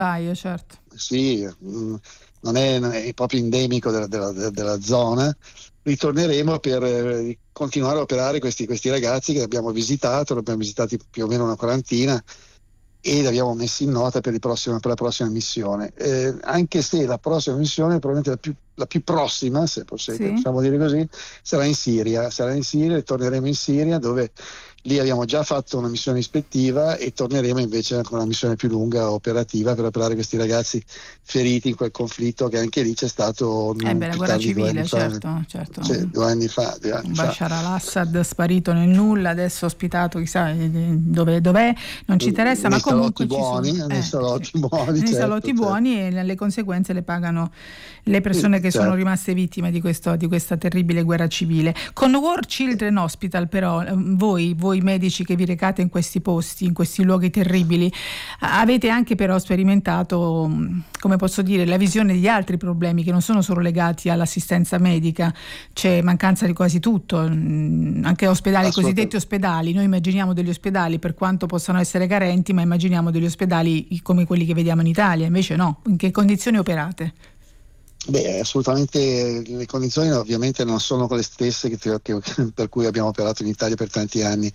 certo. Sì, non è proprio endemico della zona. Ritorneremo per continuare a operare questi ragazzi che abbiamo visitato, li abbiamo visitati più o meno una quarantina e li abbiamo messi in nota per la prossima missione. Anche se la prossima missione, probabilmente la più prossima, se possiamo dire così, sarà in Siria, e torneremo in Siria, dove lì abbiamo già fatto una missione ispettiva e torneremo invece con una missione più lunga operativa per operare questi ragazzi feriti in quel conflitto, che anche lì c'è stato la più guerra tardi, civile, 2 anni fa. certo. Sì, 2 anni fa. Bashar al-Assad sparito nel nulla, adesso ospitato chissà dov'è, non ci interessa, ma comunque ci sono nei salotti buoni, nei certo, salotti buoni, e le conseguenze le pagano le persone che sono rimaste vittime di questa terribile guerra civile. Con War Children Hospital, però, voi medici che vi recate in questi posti, in questi luoghi terribili, avete anche però sperimentato, come posso dire, la visione di altri problemi che non sono solo legati all'assistenza medica. C'è mancanza di quasi tutto, anche ospedali, cosiddetti ospedali. Noi immaginiamo degli ospedali, per quanto possano essere carenti, ma immaginiamo degli ospedali come quelli che vediamo in Italia, invece no. In che condizioni operate? Assolutamente, le condizioni ovviamente non sono quelle stesse per cui abbiamo operato in Italia per tanti anni.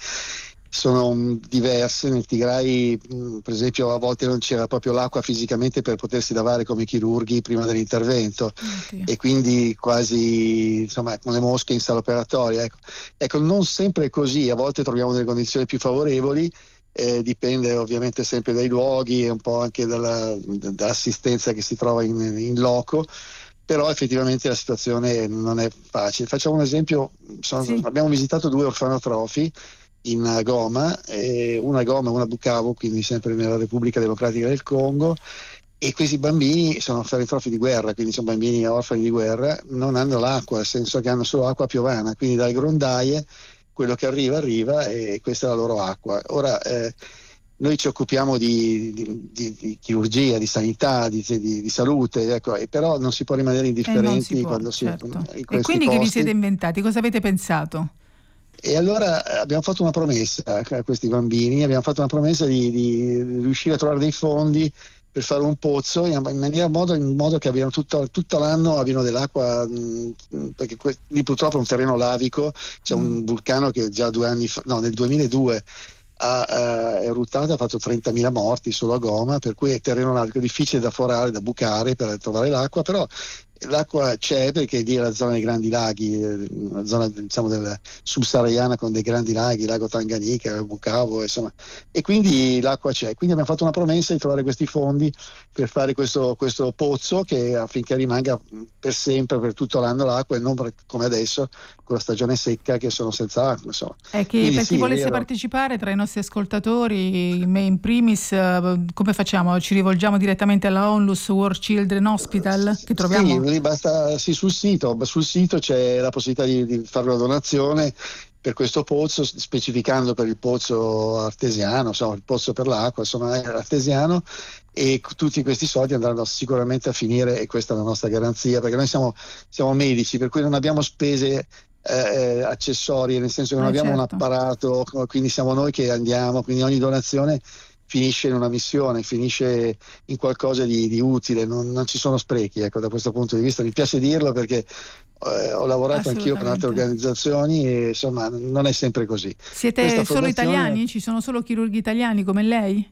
Sono diverse. Nel Tigray, per esempio, a volte non c'era proprio l'acqua fisicamente per potersi lavare come chirurghi prima dell'intervento, e quindi quasi con le mosche in sala operatoria. Ecco, non sempre è così, a volte troviamo delle condizioni più favorevoli. Dipende ovviamente sempre dai luoghi e un po' anche dall'assistenza che si trova in loco, però effettivamente la situazione non è facile. Facciamo un esempio: abbiamo visitato 2 orfanotrofi in Goma, una a Goma e una a Bukavu, quindi sempre nella Repubblica Democratica del Congo, e questi bambini sono orfanotrofi di guerra, quindi sono bambini orfani di guerra, non hanno l'acqua, nel senso che hanno solo acqua piovana, quindi dalle grondaie quello che arriva e questa è la loro acqua. Ora noi ci occupiamo di chirurgia, di sanità, di salute, ecco, e però non si può rimanere indifferenti quando si in questi E quindi posti. che vi siete inventati? Cosa avete pensato? E allora abbiamo fatto una promessa a questi bambini, abbiamo fatto una promessa di riuscire a trovare dei fondi per fare un pozzo in modo che abbiano tutto l'anno abbiano dell'acqua, perché lì purtroppo è un terreno lavico, c'è un vulcano che già 2 anni fa, no, nel 2002 ha eruttato, ha fatto 30.000 morti solo a Goma, per cui è terreno lavico, difficile da forare, da bucare per trovare l'acqua, però l'acqua c'è, perché lì è la zona dei grandi laghi, una zona del subsahariana con dei grandi laghi, lago Tanganica, Bukavu, insomma, e quindi l'acqua c'è. Quindi abbiamo fatto una promessa di trovare questi fondi per fare questo pozzo, che affinché rimanga per sempre, per tutto l'anno, l'acqua, e non come adesso con la stagione secca che sono senza acqua, insomma. Che per chi volesse partecipare tra i nostri ascoltatori, me in primis, come facciamo? Ci rivolgiamo direttamente alla Onlus War Children Hospital, che troviamo? Lì basta, sul sito c'è la possibilità di fare una donazione per questo pozzo, specificando per il pozzo artesiano, il pozzo per l'acqua, è artesiano, e tutti questi soldi andranno sicuramente a finire, e questa è la nostra garanzia, perché noi siamo medici, per cui non abbiamo spese accessorie, nel senso che non abbiamo un apparato, quindi siamo noi che andiamo, quindi ogni donazione finisce in una missione, finisce in qualcosa di utile, non ci sono sprechi, ecco, da questo punto di vista. Mi piace dirlo perché ho lavorato anch'io per altre organizzazioni e insomma non è sempre così. Siete solo italiani? Ci sono solo chirurghi italiani come lei?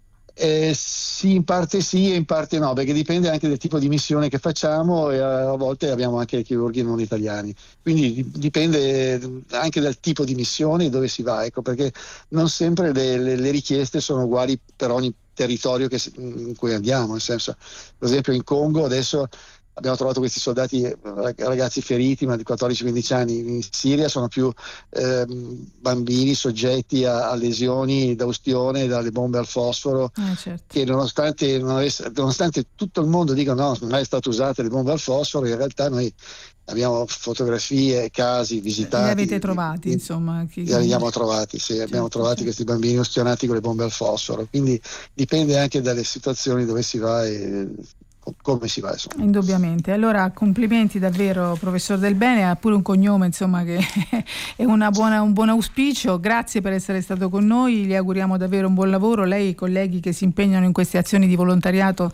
Sì, in parte sì e in parte no, perché dipende anche del tipo di missione che facciamo, e a volte abbiamo anche chirurghi non italiani, quindi dipende anche dal tipo di missione e dove si va, ecco, perché non sempre le richieste sono uguali per ogni territorio in cui andiamo, nel senso, per esempio in Congo adesso abbiamo trovato questi soldati, ragazzi feriti, ma di 14-15 anni. In Siria sono più bambini soggetti a lesioni da ustione, dalle bombe al fosforo, che nonostante tutto il mondo dica no, non è stato usate le bombe al fosforo, in realtà noi abbiamo fotografie, casi visitati. Li avete trovati, insomma? Li abbiamo trovati, sì, abbiamo trovato questi bambini ustionati con le bombe al fosforo, quindi dipende anche dalle situazioni dove si va e come si va, insomma. Indubbiamente. Allora complimenti davvero, professor Del Bene, ha pure un cognome insomma che è un buon auspicio. Grazie per essere stato con noi, gli auguriamo davvero un buon lavoro. Lei e i colleghi che si impegnano in queste azioni di volontariato